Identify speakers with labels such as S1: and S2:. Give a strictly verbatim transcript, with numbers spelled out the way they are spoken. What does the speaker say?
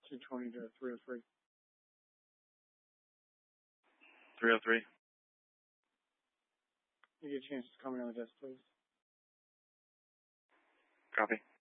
S1: two twenty to three oh three.
S2: three oh three.
S1: You get a chance to come in on the desk, please.
S2: Copy.